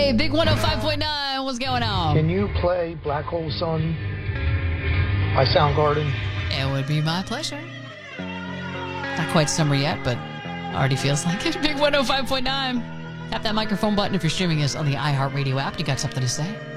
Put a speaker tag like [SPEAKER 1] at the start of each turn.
[SPEAKER 1] Hey, Big 105.9, what's going on?
[SPEAKER 2] Can you play Black Hole Sun by Soundgarden?
[SPEAKER 1] It would be my pleasure. Not quite summer yet, but already feels like it. Big 105.9. Tap that microphone button if you're streaming us on the iHeartRadio app. You got something to say?